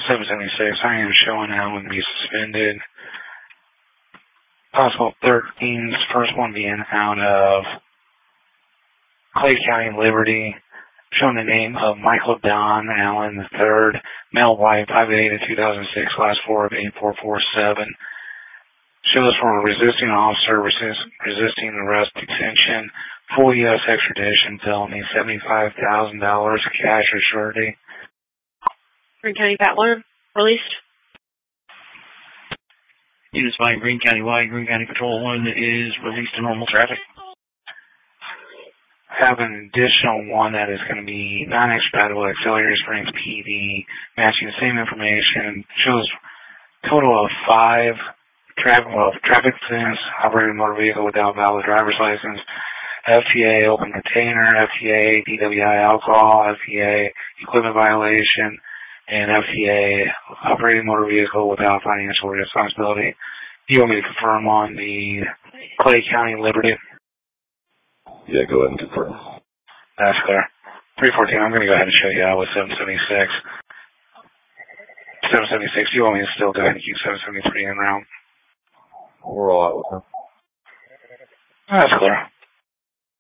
776, I am showing Allen be suspended. Possible 13s, first one being out of Clay County, Liberty. Showing the name of Michael Don Allen III, male white, 5'8" of 2006, last four of 8447. Shows for a resisting officer, resisting arrest, detention, full U.S. extradition, felony, $75,000 cash or surety. Greene County Pat 1, released. Units by Greene County White, Greene County Patrol 1 is released to normal traffic. Have an additional one that is going to be non-extraditable at Auxiliary Springs PD, matching the same information. Shows total of 5 traffic offense, operating motor vehicle without valid driver's license, FTA open container, FTA DWI alcohol, FTA equipment violation, and FTA operating motor vehicle without financial responsibility. Do you want me to confirm on the Clay County Liberty? Yeah, go ahead and confirm. That's clear. 314, I'm going to go ahead and show you out with 776. 776, do you want me to still go ahead and keep 773 in route? We're all out with them. That's clear.